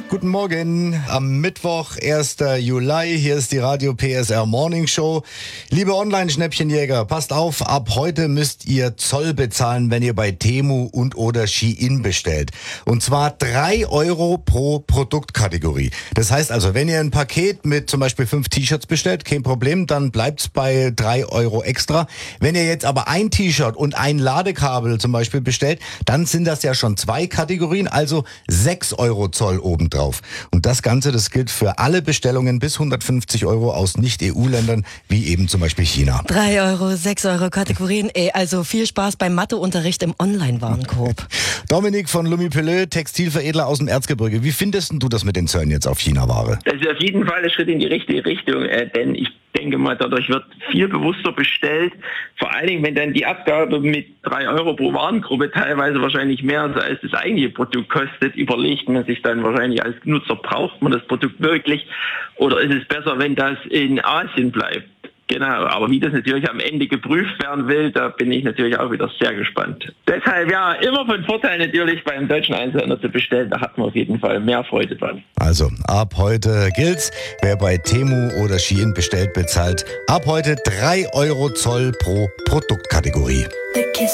Guten Morgen, am Mittwoch, 1. Juli, hier ist die Radio PSR Morning Show. Liebe Online-Schnäppchenjäger, passt auf, ab heute müsst ihr Zoll bezahlen, wenn ihr bei Temu und oder Shein bestellt. Und zwar 3 Euro pro Produktkategorie. Das heißt also, wenn ihr ein Paket mit zum Beispiel 5 T-Shirts bestellt, kein Problem, dann bleibt's bei 3 Euro extra. Wenn ihr jetzt aber ein T-Shirt und ein Ladekabel zum Beispiel bestellt, dann sind das ja schon 2 Kategorien, also 6 Euro Zoll obendrauf. Und das Ganze, das gilt für alle Bestellungen bis 150 Euro aus Nicht-EU-Ländern, wie eben zum Beispiel China. 3 Euro, 6 Euro Kategorien, also viel Spaß beim Matheunterricht im Online-Warenkorb. Dominik von Lumipelö, Textilveredler aus dem Erzgebirge. Wie findest du das mit den Zöllen jetzt auf China-Ware? Das ist auf jeden Fall ein Schritt in die richtige Richtung, denn ich denke mal, dadurch wird viel bewusster bestellt. Vor allen Dingen, wenn dann die Abgabe mit 3 Euro pro Warengruppe teilweise wahrscheinlich mehr als das eigentliche Produkt kostet, überlegt man sich dann wahrscheinlich als Nutzer, braucht man das Produkt wirklich oder ist es besser, wenn das in Asien bleibt? Genau, aber wie das natürlich am Ende geprüft werden will, da bin ich natürlich auch wieder sehr gespannt. Deshalb ja, immer von Vorteil natürlich beim deutschen Einzelhändler zu bestellen, da hat man auf jeden Fall mehr Freude dran. Also, ab heute gilt's, wer bei Temu oder Shein bestellt, bezahlt ab heute 3 Euro Zoll pro Produktkategorie.